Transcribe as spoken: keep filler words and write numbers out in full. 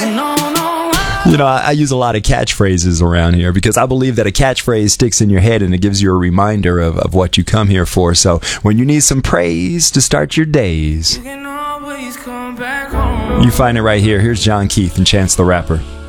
You know, I, I use a lot of catchphrases around here because I believe that a catchphrase sticks in your head and it gives you a reminder of, of what you come here for. So when you need some praise to start your days, you find it right here. Here's John Keith and Chance the Rapper.